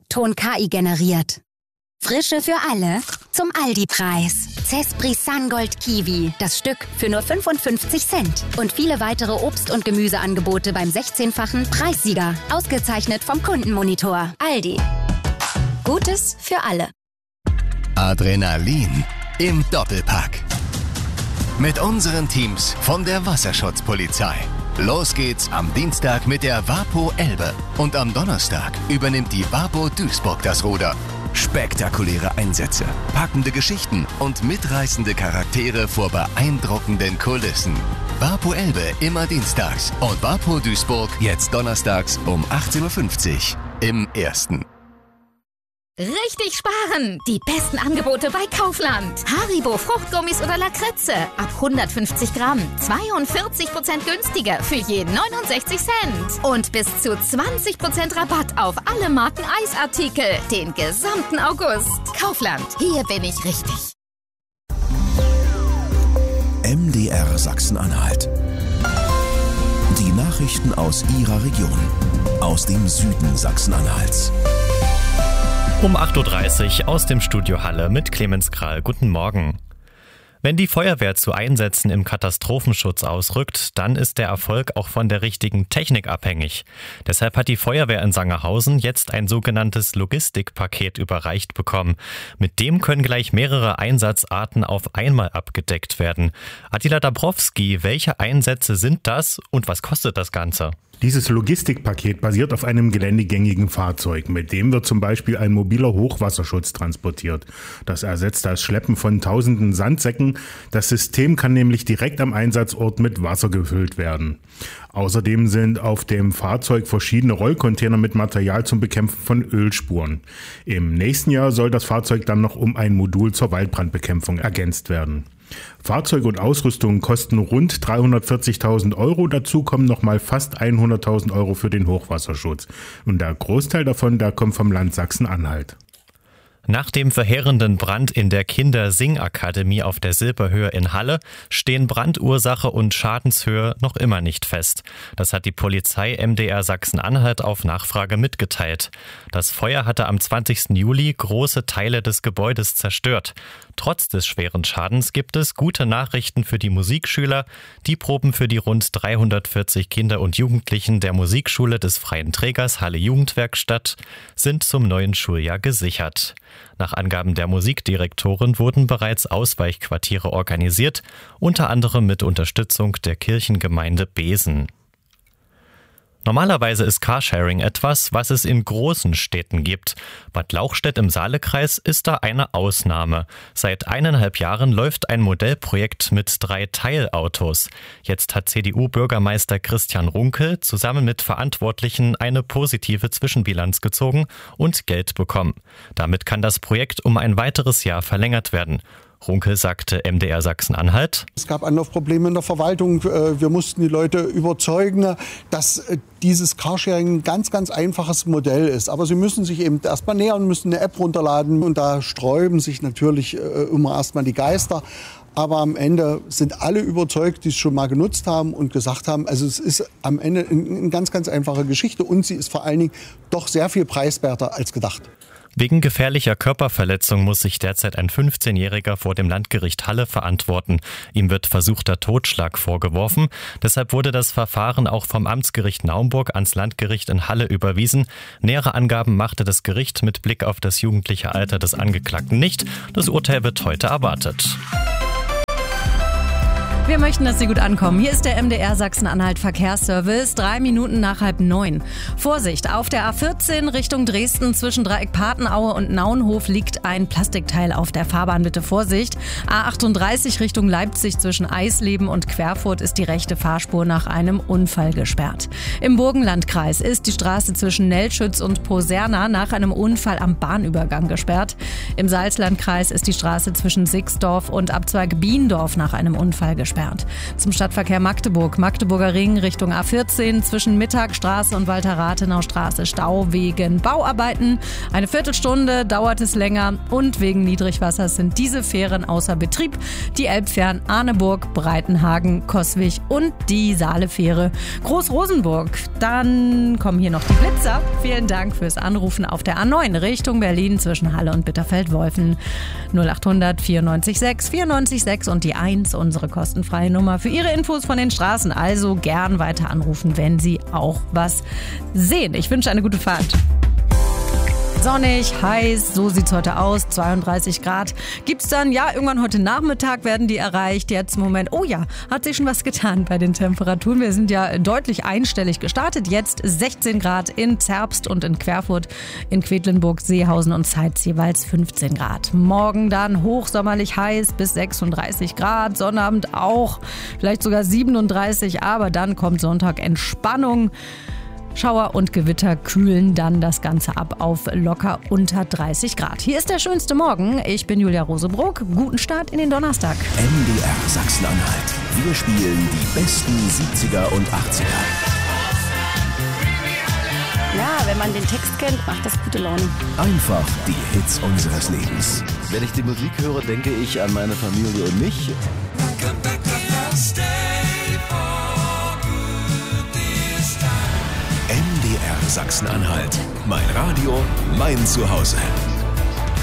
Ton-KI generiert. Frische für alle zum Aldi-Preis. Zespri Sungold Kiwi, das Stück für nur 55 Cent. Und viele weitere Obst- und Gemüseangebote beim 16-fachen Preissieger. Ausgezeichnet vom Kundenmonitor. Aldi. Gutes für alle. Adrenalin im Doppelpack. Mit unseren Teams von der Wasserschutzpolizei. Los geht's am Dienstag mit der Wapo Elbe. Und am Donnerstag übernimmt die Wapo Duisburg das Ruder. Spektakuläre Einsätze, packende Geschichten und mitreißende Charaktere vor beeindruckenden Kulissen. Wapo Elbe immer dienstags und Wapo Duisburg jetzt donnerstags um 18.50 Uhr im Ersten. Richtig sparen! Die besten Angebote bei Kaufland. Haribo Fruchtgummis oder Lakritze ab 150 Gramm. 42% günstiger für je 69 Cent. Und bis zu 20% Rabatt auf alle Marken Eisartikel. Den gesamten August. Kaufland, hier bin ich richtig. MDR Sachsen-Anhalt. Die Nachrichten aus Ihrer Region. Aus dem Süden Sachsen-Anhalts. Um 8.30 Uhr aus dem Studio Halle mit Clemens Krall. Guten Morgen. Wenn die Feuerwehr zu Einsätzen im Katastrophenschutz ausrückt, dann ist der Erfolg auch von der richtigen Technik abhängig. Deshalb hat die Feuerwehr in Sangerhausen jetzt ein sogenanntes Logistikpaket überreicht bekommen. Mit dem können gleich mehrere Einsatzarten auf einmal abgedeckt werden. Attila Dabrowski, welche Einsätze sind das und was kostet das Ganze? Dieses Logistikpaket basiert auf einem geländegängigen Fahrzeug. Mit dem wird zum Beispiel ein mobiler Hochwasserschutz transportiert. Das ersetzt das Schleppen von tausenden Sandsäcken. Das System kann nämlich direkt am Einsatzort mit Wasser gefüllt werden. Außerdem sind auf dem Fahrzeug verschiedene Rollcontainer mit Material zum Bekämpfen von Ölspuren. Im nächsten Jahr soll das Fahrzeug dann noch um ein Modul zur Waldbrandbekämpfung ergänzt werden. Fahrzeug und Ausrüstung kosten rund 340.000 Euro. Dazu kommen nochmal fast 100.000 Euro für den Hochwasserschutz. Und der Großteil davon, der kommt vom Land Sachsen-Anhalt. Nach dem verheerenden Brand in der Kindersingakademie auf der Silberhöhe in Halle stehen Brandursache und Schadenshöhe noch immer nicht fest. Das hat die Polizei MDR Sachsen-Anhalt auf Nachfrage mitgeteilt. Das Feuer hatte am 20. Juli große Teile des Gebäudes zerstört. Trotz des schweren Schadens gibt es gute Nachrichten für die Musikschüler. Die Proben für die rund 340 Kinder und Jugendlichen der Musikschule des Freien Trägers Halle Jugendwerkstatt sind zum neuen Schuljahr gesichert. Nach Angaben der Musikdirektorin wurden bereits Ausweichquartiere organisiert, unter anderem mit Unterstützung der Kirchengemeinde Besen. Normalerweise ist Carsharing etwas, was es in großen Städten gibt. Bad Lauchstädt im Saalekreis ist da eine Ausnahme. Seit 1,5 Jahren läuft ein Modellprojekt mit 3 Teilautos. Jetzt hat CDU-Bürgermeister Christian Runkel zusammen mit Verantwortlichen eine positive Zwischenbilanz gezogen und Geld bekommen. Damit kann das Projekt um ein weiteres Jahr verlängert werden. Runkel sagte MDR Sachsen-Anhalt: Es gab Anlaufprobleme in der Verwaltung. Wir mussten die Leute überzeugen, dass dieses Carsharing ein ganz, ganz einfaches Modell ist. Aber sie müssen sich eben erstmal nähern, müssen eine App runterladen. Und da sträuben sich natürlich immer erstmal die Geister. Aber am Ende sind alle überzeugt, die es schon mal genutzt haben und gesagt haben, also es ist am Ende eine ganz, ganz einfache Geschichte. Und sie ist vor allen Dingen doch sehr viel preiswerter als gedacht. Wegen gefährlicher Körperverletzung muss sich derzeit ein 15-Jähriger vor dem Landgericht Halle verantworten. Ihm wird versuchter Totschlag vorgeworfen. Deshalb wurde das Verfahren auch vom Amtsgericht Naumburg ans Landgericht in Halle überwiesen. Nähere Angaben machte das Gericht mit Blick auf das jugendliche Alter des Angeklagten nicht. Das Urteil wird heute erwartet. Wir möchten, dass Sie gut ankommen. Hier ist der MDR Sachsen-Anhalt Verkehrsservice, 3 Minuten nach 8:30. Vorsicht, auf der A14 Richtung Dresden zwischen Dreieck Patenaue und Naunhof liegt ein Plastikteil auf der Fahrbahn. Bitte Vorsicht. A38 Richtung Leipzig zwischen Eisleben und Querfurt ist die rechte Fahrspur nach einem Unfall gesperrt. Im Burgenlandkreis ist die Straße zwischen Nellschütz und Poserna nach einem Unfall am Bahnübergang gesperrt. Im Salzlandkreis ist die Straße zwischen Sixdorf und Abzweig Biendorf nach einem Unfall gesperrt. Zum Stadtverkehr Magdeburg. Magdeburger Ring Richtung A14 zwischen Mittagstraße und Walter-Rathenau-Straße Stau wegen Bauarbeiten. Eine Viertelstunde dauert es länger und wegen Niedrigwassers sind diese Fähren außer Betrieb. Die Elbfähren Arneburg, Breitenhagen, Coswig und die Saalefähre Groß-Rosenburg. Dann kommen hier noch die Blitzer. Vielen Dank fürs Anrufen auf der A9 Richtung Berlin zwischen Halle und Bitterfeld-Wolfen. 0800 94 6 94 6 und die 1, unsere kostenfreie Nummer für Ihre Infos von den Straßen. Also gern weiter anrufen, wenn Sie auch was sehen. Ich wünsche eine gute Fahrt. Sonnig, heiß, so sieht's heute aus, 32 Grad. Gibt's dann, irgendwann heute Nachmittag werden die erreicht. Jetzt im Moment, hat sich schon was getan bei den Temperaturen. Wir sind ja deutlich einstellig gestartet. Jetzt 16 Grad in Zerbst und in Querfurt, in Quedlinburg, Seehausen und Zeitz jeweils 15 Grad. Morgen dann hochsommerlich heiß bis 36 Grad, Sonnabend auch, vielleicht sogar 37, aber dann kommt Sonntag Entspannung. Schauer und Gewitter kühlen dann das Ganze ab auf locker unter 30 Grad. Hier ist der schönste Morgen. Ich bin Julia Rosebrock. Guten Start in den Donnerstag. MDR Sachsen-Anhalt. Wir spielen die besten 70er und 80er. Ja, wenn man den Text kennt, macht das gute Laune. Einfach die Hits unseres Lebens. Wenn ich die Musik höre, denke ich an meine Familie und mich. MDR Sachsen-Anhalt. Mein Radio, mein Zuhause.